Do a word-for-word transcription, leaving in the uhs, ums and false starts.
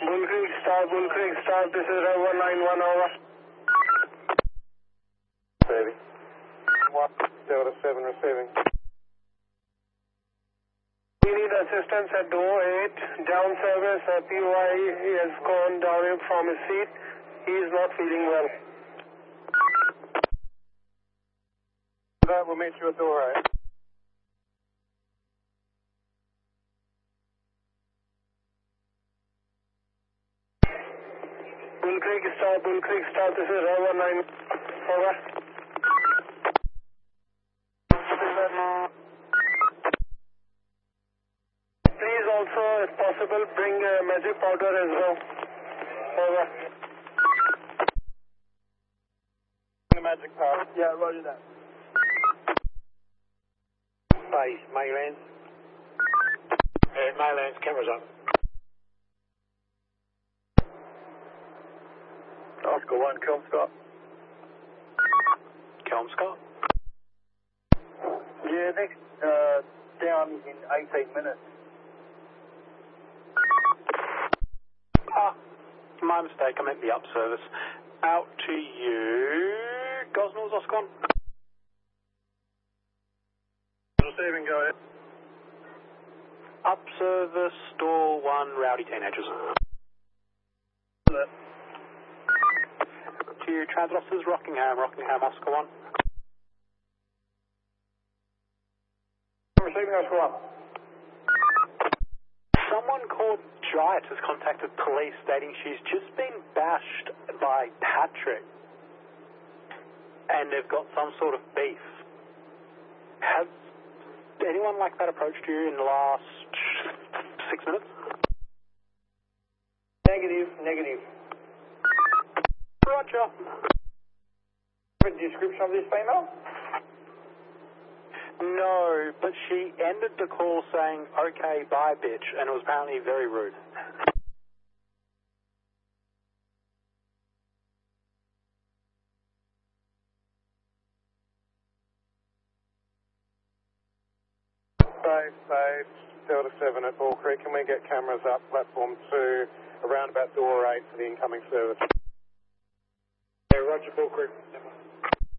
Bull Creek Star, Bull Creek Star, this is Rev one nine one, over. Baby. one Delta seven receiving. We need assistance at door eight. Down service, uh, P Y has gone down from his seat. He is not feeling well. That will meet you at door eight. Bull Creek Star, Bull Creek Star, this is Rev one nine, over. Please also, if possible, bring uh, magic powder as well. Over. The magic powder. Yeah, roger that. Base, Maylands. Uh, Maylands, cameras up. Oscar one, Kelmscott. Kelmscott? Yeah, next uh, down in eighteen minutes. Ah, my mistake, I meant the up service. Out to you, Gosnells, Oscar one. Receiving, go ahead. Up service, door one, rowdy teenagers. To you, transit officers, Rockingham, Rockingham, Oscar one. Receiving, Oscar one. Someone called Giant has contacted police stating she's just been bashed by Patrick and they've got some sort of beef. Has anyone like that approached you in the last six minutes? Negative, negative. Roger. A description of this female? No, but she ended the call saying, okay, bye, bitch, and it was apparently very rude. Base, base, Delta seven at Bull Creek. Can we get cameras up, platform two, around about door eight for the incoming service? Yeah, Roger, Bull Creek.